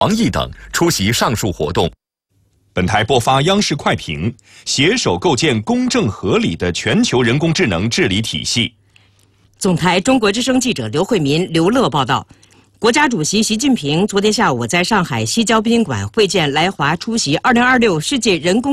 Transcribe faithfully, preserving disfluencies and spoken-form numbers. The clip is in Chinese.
王毅等出席上述活动。 本台播发央视快评：携手构建公正合理的全球人工智能治理体系。 总台中国之声记者刘慧民、刘乐报道。国家主席习近平昨天下午在上海西郊宾馆会见来华出席二零二六世界人工